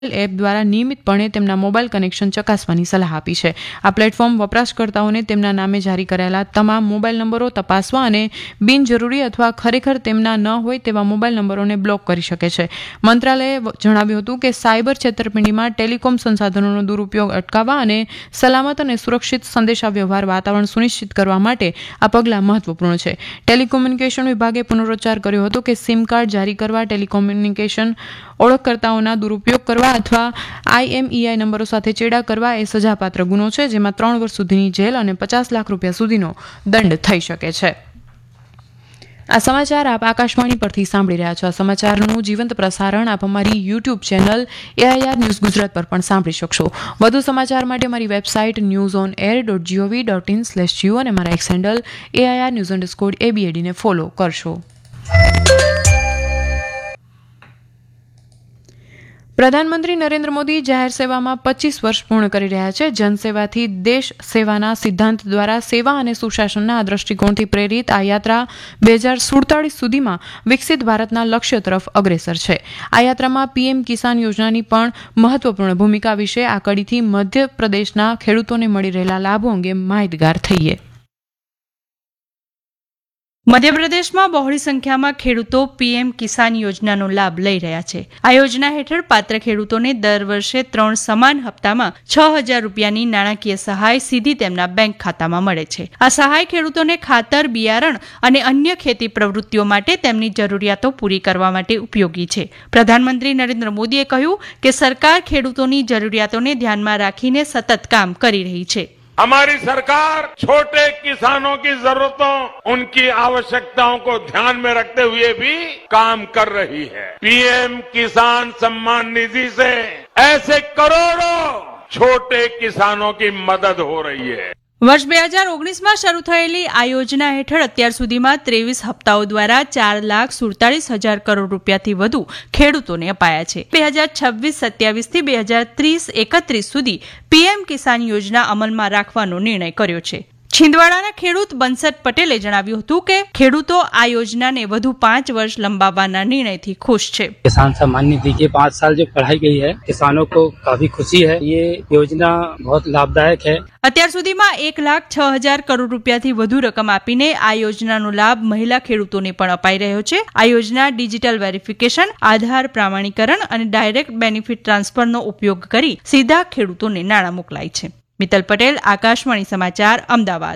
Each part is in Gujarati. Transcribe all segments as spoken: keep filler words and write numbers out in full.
એપ દ્વારા નિયમિતપણે તેમના મોબાઈલ કનેક્શન ચકાસવાની સલાહ આપી છે. આ પ્લેટફોર્મ વપરાશકર્તાઓને તેમના નામે જારી કરાયેલા તમામ મોબાઈલ નંબરો તપાસવા અને બિનજરૂરી અથવા ખરેખર તેમના ન હોય તેવા મોબાઈલ નંબરોને બ્લોક કરી શકે છે. મંત્રાલયે જણાવ્યું હતું કે સાયબર છેતરપિંડીમાં ટેલિકોમ સંસાધનોનો દુરુપયોગ અટકાવવા અને સલામત અને સુરક્ષિત સંદેશાવ્યવહાર વાતાવરણ સુનિશ્ચિત કરવા માટે આ પગલાં મહત્વપૂર્ણ છે. ટેલિકોમ્યુનિકેશન વિભાગે પુનરોચ્ચાર કર્યો હતો કે સિમ કાર્ડ જારી કરવા, ટેલિકોમ્યુનિકેશન ઓળખકર્તાઓના દુરુપયોગ કરવા અથવા આઈએમઈઆઈ નંબરો સાથે ચેડા કરવા એ સજાપાત્ર ગુનો છે, જેમાં ત્રણ વર્ષ સુધીની જેલ અને પચાસ લાખ રૂપિયા સુધીનો દંડ થઈ શકે છે. આ સમાચાર આપ આકાશવાણી પરથી સાંભળી રહ્યા છો. આ સમાચારનું જીવંત પ્રસારણ આપ અમારી YouTube channel AIR news Gujarat પર પણ સાંભળી શકશો. વધુ સમાચાર માટે અમારી website news on air dot GOV dot in slash Jio અને મારા x handle AIR news underscore એબીએડીને follow કરશો. પ્રધાનમંત્રી નરેન્દ્ર મોદી જાહેર સેવામાં પચીસ વર્ષ પૂર્ણ કરી રહ્યા છે. જનસેવાથી દેશ સેવાના સિદ્ધાંત દ્વારા સેવા અને સુશાસનના આ દ્રષ્ટિકોણથી પ્રેરિત આ યાત્રા બે હજાર સુડતાલીસ સુધીમાં વિકસિત ભારતના લક્ષ્ય તરફ અગ્રેસર છે. આ યાત્રામાં પીએમ કિસાન યોજનાની પણ મહત્વપૂર્ણ ભૂમિકા વિશે આ કડીથી મધ્યપ્રદેશના ખેડૂતોને મળી રહેલા લાભો અંગે માહિતગાર થઈએ. મધ્યપ્રદેશમાં બહોળી સંખ્યામાં ખેડૂતો પીએમ કિસાન યોજનાનો લાભ લઈ રહ્યા છે. આ યોજના હેઠળ પાત્ર ખેડૂતોને દર વર્ષે ત્રણ સમાન હપ્તામાં છ હજાર રૂપિયાની નાણાકીય સહાય સીધી તેમના બેંક ખાતામાં મળે છે. આ સહાય ખેડૂતોને ખાતર, બિયારણ અને અન્ય ખેતી પ્રવૃત્તિઓ માટે તેમની જરૂરિયાતો પૂરી કરવા માટે ઉપયોગી છે. પ્રધાનમંત્રી નરેન્દ્ર મોદીએ કહ્યું કે સરકાર ખેડૂતોની જરૂરિયાતોને ધ્યાનમાં રાખીને સતત કામ કરી રહી છે. हमारी सरकार छोटे किसानों की जरूरतों, उनकी आवश्यकताओं को ध्यान में रखते हुए भी काम कर रही है. पीएम किसान सम्मान निधि से ऐसे करोड़ों छोटे किसानों की मदद हो रही है. વર્ષ બે હજાર ઓગણીસમાં શરૂ થયેલી આ યોજના હેઠળ અત્યાર સુધીમાં ત્રેવીસ હપ્તાઓ દ્વારા ચાર લાખ સુડતાલીસ હજાર કરોડ રૂપિયાથી વધુ ખેડૂતોને અપાયા છે. બે હજાર છવ્વીસ સત્યાવીસ થી બે હજાર ત્રીસ એકત્રીસ સુધી પીએમ કિસાન યોજના અમલમાં રાખવાનો નિર્ણય કર્યો છે. छिंदवाड़ाના ખેડૂત બંસટ પટેલે જણાવ્યું હતું કે ખેડૂતો આ યોજનાને વધુ પાંચ વર્ષ લંબાવવાના નિર્ણયથી खुश છે. किसान सम्मान निधि के पाँच साल जो बढ़ाई गई है, किसानों को काफी खुशी है. ये योजना बहुत लाभदायक है. અત્યાર સુધીમાં એક લાખ છ હજાર કરોડ રૂપિયાથી વધુ રકમ આપીને આ યોજનાનો લાભ મહિલા ખેડૂતોને પણ અપાઈ રહ્યો છે. આ યોજના ડિજિટલ વેરિફિકેશન, આધાર પ્રમાણીકરણ અને ડાયરેક્ટ બેનિફિટ ટ્રાન્સફરનો ઉપયોગ કરી સીધા ખેડૂતોને નાણાં મોકલાય છે. મિત્તલ પટેલ, આકાશવાણી સમાચાર, અમદાવાદ.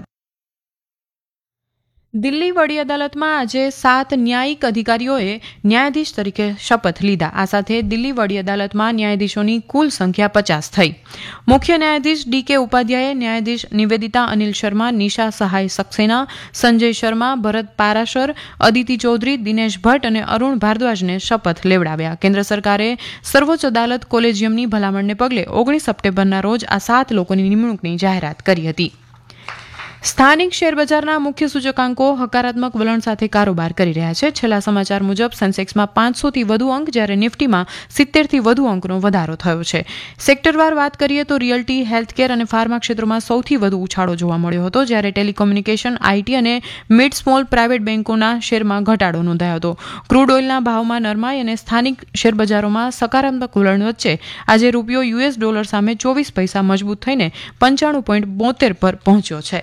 દિલ્હી વડી અદાલતમાં આજે સાત ન્યાયિક અધિકારીઓએ ન્યાયાધીશ તરીકે શપથ લીધા. આ સાથે દિલ્હી વડી અદાલતમાં ન્યાયાધીશોની કુલ સંખ્યા પચાસ થઈ. મુખ્ય ન્યાયાધીશ ડી કે ઉપાધ્યાયે ન્યાયાધીશ નિવેદિતા અનિલ શર્મા, નિશા સહાય સક્સેના, સંજય શર્મા, ભરત પારાશર, અદિતિ ચૌધરી, દિનેશ ભટ્ટ અને અરુણ ભારદ્વાજને શપથ લેવડાવ્યા. કેન્દ્ર સરકારે સર્વોચ્ચ અદાલત કોલેજિયમની ભલામણને પગલે ઓગણીસ સપ્ટેમ્બરના રોજ આ સાત લોકોની નિમણૂકની જાહેરાત કરી હતી. સ્થાનિક શેરબજારના મુખ્ય સૂચકાંકો હકારાત્મક વલણ સાથે કારોબાર કરી રહ્યા છે. છેલ્લા સમાચાર મુજબ સેન્સેક્સમાં પાંચસોથી વધુ અંક, જ્યારે નિફ્ટીમાં સિત્તેરથી વધુ અંકનો વધારો થયો છે. સેક્ટરવાર વાત કરીએ તો રિયલ્ટી, હેલ્થકેર અને ફાર્મા ક્ષેત્રોમાં સૌથી વધુ ઉછાળો જોવા મળ્યો હતો, જ્યારે ટેલિકોમ્યુનિકેશન, આઈટી અને મિડ સ્મોલ પ્રાઇવેટ બેન્કોના શેરમાં ઘટાડો નોંધાયો હતો. ક્રૂડ ઓઇલના ભાવમાં નરમાઈ અને સ્થાનિક શેરબજારોમાં સકારાત્મક વલણ વચ્ચે આજે રૂપિયો યુએસ ડોલર સામે ચોવીસ પૈસા મજબૂત થઈને પંચાણું પોઈન્ટ બોતેર પર પહોંચ્યો છે.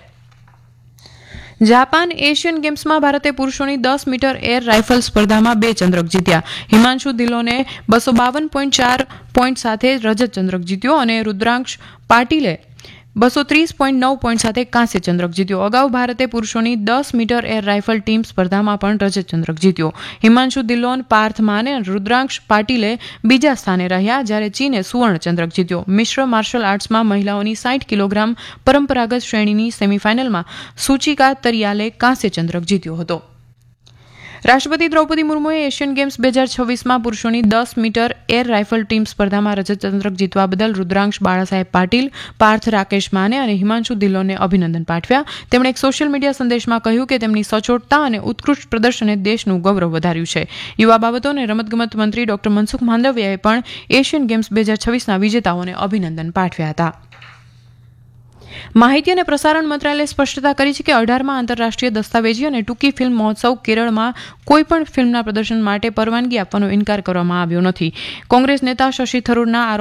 જાપાન એશિયન ગેમ્સમાં ભારતે પુરુષોની દસ મીટર એર રાઇફલ સ્પર્ધામાં બે ચંદ્રક જીત્યા. હિમાંશુ ધિલોને બસો બાવન પોઈન્ટ ચાર પોઈન્ટ સાથે રજત ચંદ્રક જીત્યો અને રુદ્રાંશ પાટીલે બસો ત્રીસ પોઈન્ટ નવ પોઈન્ટ સાથે કાંસ્ય ચંદ્રક જીત્યો. અગાઉ ભારતે પુરુષોની દસ મીટર એર રાઇફલ ટીમ સ્પર્ધામાં પણ રજત ચંદ્રક જીત્યો. હિમાંશુ ધિલોન, પાર્થ માને અને રુદ્રાંશ પાટીલે બીજા સ્થાને રહ્યા, જ્યારે ચીને સુવર્ણ ચંદ્રક જીત્યો. મિશ્ર માર્શલ આર્ટ્સમાં મહિલાઓની સાઠ કિલોગ્રામ પરંપરાગત શ્રેણીની સેમીફાઇનલમાં સુચિકા તરિયાલે કાંસ્ય ચંદ્રક જીત્યો હતો. રાષ્ટ્રપતિ દ્રૌપદી મુર્મુએ એશિયન ગેમ્સ બે હજાર છવ્વીસમાં પુરુષોની દસ મીટર એર રાઇફલ ટીમ સ્પર્ધામાં રજત ચંદ્રક જીતવા બદલ રુદ્રાંશ બાળાસાહેબ પાટીલ, પાર્થ રાકેશ માને અને હિમાંશુ ધિલોને અભિનંદન પાઠવ્યા. તેમણે એક સોશિયલ મીડિયા સંદેશમાં કહ્યું કે તેમની સચોટતા અને ઉત્કૃષ્ટ પ્રદર્શને દેશનું ગૌરવ વધાર્યું છે. યુવા બાબતો અને રમતગમત મંત્રી ડોક્ટર મનસુખ માંડવિયાએ પણ એશિયન ગેમ્સ બે હજાર છવ્વીસના વિજેતાઓને અભિનંદન પાઠવ્યા હતા. માહિતી અને પ્રસારણ મંત્રાલયે સ્પષ્ટતા કરી છે કે અઢારમાં આંતરરાષ્ટ્રીય દસ્તાવેજી અને ટૂંકી ફિલ્મ મહોત્સવ કેરળમાં કોઈપણ ફિલ્મના પ્રદર્શન માટે પરવાનગી આપવાનો ઇનકાર કરવામાં આવ્યો નથી. કોંગ્રેસ નેતા શશી થરૂરના